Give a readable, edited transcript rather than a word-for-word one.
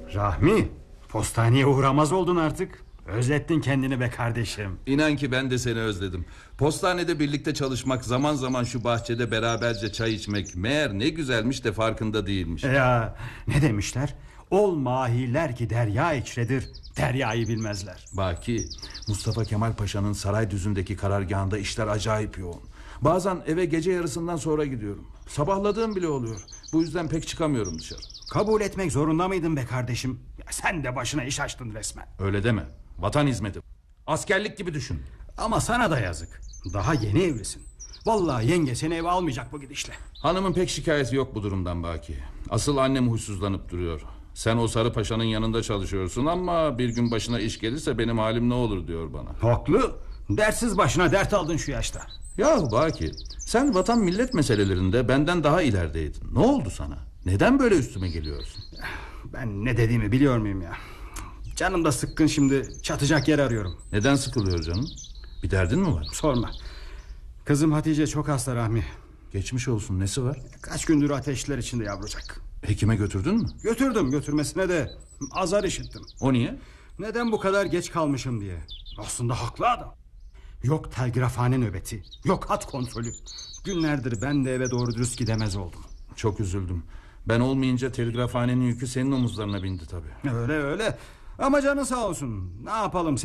Rahmi, postaneye uğramaz oldun artık. Özlettin kendini be kardeşim. İnan ki ben de seni özledim. Postanede birlikte çalışmak, zaman zaman şu bahçede beraberce çay içmek meğer ne güzelmiş de farkında değilmiş. Ya ne demişler? Ol mahiler ki derya içredir, deryayı bilmezler. Baki, Mustafa Kemal Paşa'nın Saraydüzü'ndeki karargahında işler acayip yoğun. Bazen eve gece yarısından sonra gidiyorum. Sabahladığım bile oluyor. Bu yüzden pek çıkamıyorum dışarı. Kabul etmek zorunda mıydın be kardeşim? Ya sen de başına iş açtın resmen. Öyle deme. Vatan hizmeti. Askerlik gibi düşün. Ama sana da yazık. Daha yeni evlisin. Vallahi yenge seni eve almayacak bu gidişle. Hanımın pek şikayeti yok bu durumdan Baki. Asıl annem huysuzlanıp duruyor. Sen o Sarı Paşa'nın yanında çalışıyorsun ama bir gün başına iş gelirse benim halim ne olur diyor bana. Haklı. Dersiz başına dert aldın şu yaşta. Yahu Baki, sen vatan millet meselelerinde benden daha ilerideydin. Ne oldu sana? Neden böyle üstüme geliyorsun? Ben ne dediğimi biliyor muyum ya? Canım da sıkkın şimdi, çatacak yer arıyorum. Neden sıkılıyor canım? Bir derdin mi var? Sorma. Kızım Hatice çok hasta Rahmi. Geçmiş olsun, nesi var? Kaç gündür ateşler içinde yavrucak. Hekime götürdün mü? Götürdüm, götürmesine de azar işittim. O niye? Neden bu kadar geç kalmışım diye. Aslında haklı adam. Yok telgrafhane nöbeti, yok hat kontrolü. Günlerdir ben de eve doğru dürüst gidemez oldum. Çok üzüldüm. Ben olmayınca telgrafhanenin yükü senin omuzlarına bindi tabii. Öyle öyle. Ama canın sağ olsun. Ne yapalım?